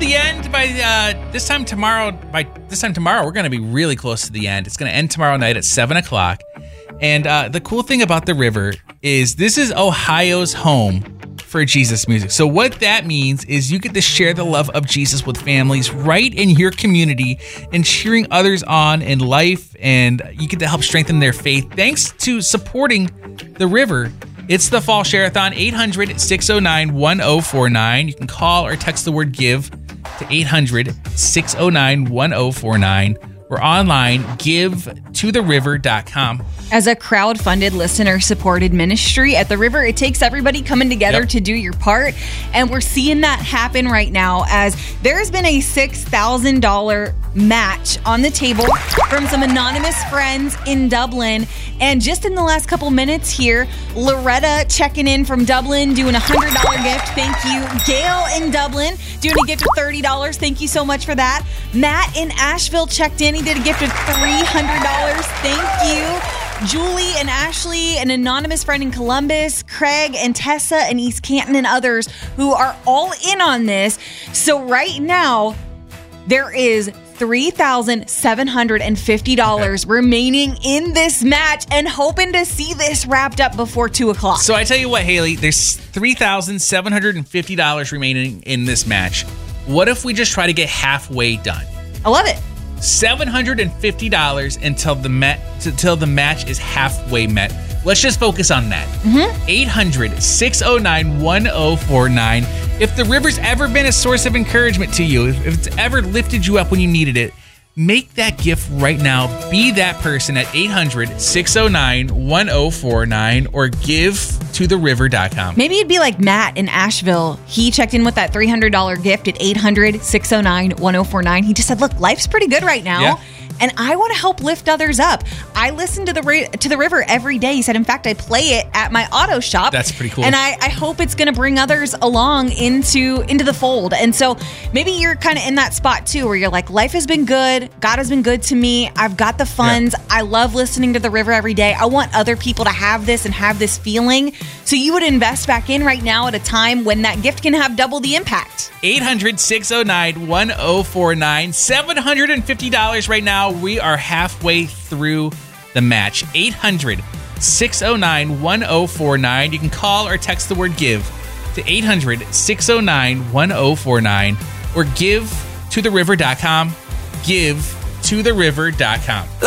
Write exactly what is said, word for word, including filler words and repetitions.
the end by uh, this time tomorrow. By this time tomorrow, we're going to be really close to the end. It's going to end tomorrow night at seven o'clock. And uh, the cool thing about the river is this is Ohio's home for Jesus music. So what that means is you get to share the love of Jesus with families right in your community and cheering others on in life, and you get to help strengthen their faith thanks to supporting the river. It's the Fall Share-a-thon, eight hundred, six oh nine, one oh four nine. You can call or text the word GIVE to eight hundred, six oh nine, one oh four nine. Or online, give to the river dot com. As a crowd-funded, listener-supported ministry at the River, it takes everybody coming together yep. to do your part. And we're seeing that happen right now as there has been a six thousand dollars match on the table from some anonymous friends in Dublin. And just in the last couple minutes here, Loretta checking in from Dublin, doing a one hundred dollars gift. Thank you. Gail in Dublin doing a gift of thirty dollars. Thank you so much for that. Matt in Asheville checked in. He did a gift of three hundred dollars. Thank you. Julie and Ashley, an anonymous friend in Columbus, Craig and Tessa in East Canton, and others who are all in on this. So right now, there is three thousand seven hundred fifty dollars okay. remaining in this match, and hoping to see this wrapped up before two o'clock. So I tell you what, Haley, there's three thousand seven hundred fifty dollars remaining in this match. What if we just try to get halfway done? I love it. seven hundred fifty dollars until the met until the match is halfway met. Let's just focus on that. Mm-hmm. eight hundred, six oh nine, one oh four nine. If the river's ever been a source of encouragement to you, if it's ever lifted you up when you needed it, make that gift right now. Be that person at eight hundred, six oh nine, one oh four nine or give to the river dot com. Maybe it'd be like Matt in Asheville. He checked in with that three hundred dollars gift at eight hundred, six oh nine, one oh four nine. He just said, look, life's pretty good right now. Yeah. And I want to help lift others up. I listen to the ri- to the river every day. He said, in fact, I play it at my auto shop. That's pretty cool. And I, I hope it's going to bring others along into, into the fold. And so maybe you're kind of in that spot too, where you're like, life has been good. God has been good to me. I've got the funds. Yeah. I love listening to the river every day. I want other people to have this and have this feeling. So you would invest back in right now at a time when that gift can have double the impact. eight hundred, six oh nine, one oh four nine. seven hundred fifty dollars right now. We are halfway through the match. eight hundred, six oh nine, one oh four nine. You can call or text the word GIVE to eight hundred, six oh nine, one oh four nine or give to the river dot com. give to the river dot com.